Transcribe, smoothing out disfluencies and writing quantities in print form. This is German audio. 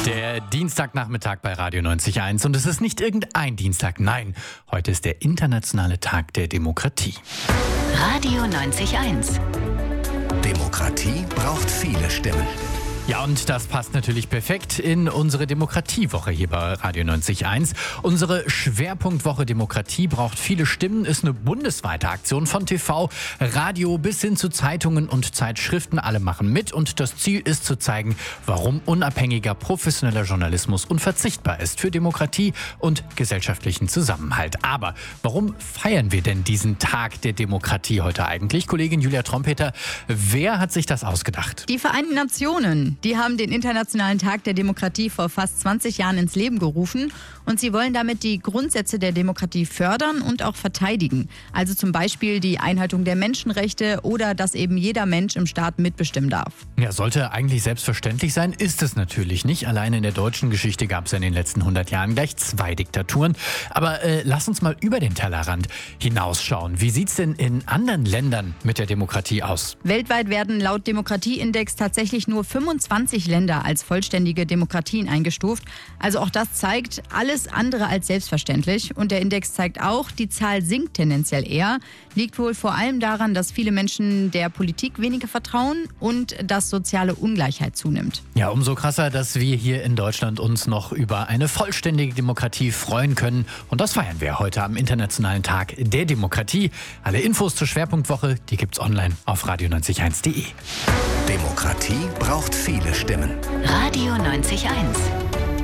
Der Dienstagnachmittag bei Radio 90.1 und es ist nicht irgendein Dienstag, nein, heute ist der internationale Tag der Demokratie. Radio 90.1. Demokratie braucht viele Stimmen. Ja, und das passt natürlich perfekt in unsere Demokratiewoche hier bei Radio 90.1. Unsere Schwerpunktwoche Demokratie braucht viele Stimmen ist eine bundesweite Aktion von TV, Radio bis hin zu Zeitungen und Zeitschriften. Alle machen mit und das Ziel ist zu zeigen, warum unabhängiger, professioneller Journalismus unverzichtbar ist für Demokratie und gesellschaftlichen Zusammenhalt. Aber warum feiern wir denn diesen Tag der Demokratie heute eigentlich? Kollegin Julia Trompeter, wer hat sich das ausgedacht? Die Vereinten Nationen. Die haben den Internationalen Tag der Demokratie vor fast 20 Jahren ins Leben gerufen und sie wollen damit die Grundsätze der Demokratie fördern und auch verteidigen. Also zum Beispiel die Einhaltung der Menschenrechte oder dass eben jeder Mensch im Staat mitbestimmen darf. Ja, sollte eigentlich selbstverständlich sein, ist es natürlich nicht. Alleine in der deutschen Geschichte gab es ja in den letzten 100 Jahren gleich 2 Diktaturen. Aber lass uns mal über den Tellerrand hinausschauen. Wie sieht es denn in anderen Ländern mit der Demokratie aus? Weltweit werden laut Demokratieindex tatsächlich nur 25 Länder als vollständige Demokratien eingestuft. Also auch das zeigt alles andere als selbstverständlich. Und der Index zeigt auch, die Zahl sinkt tendenziell eher. Liegt wohl vor allem daran, dass viele Menschen der Politik weniger vertrauen und dass soziale Ungleichheit zunimmt. Ja, umso krasser, dass wir hier in Deutschland uns noch über eine vollständige Demokratie freuen können. Und das feiern wir heute am Internationalen Tag der Demokratie. Alle Infos zur Schwerpunktwoche, die gibt's online auf radio90.1.de. Demokratie braucht viele Stimmen. Radio 90.1.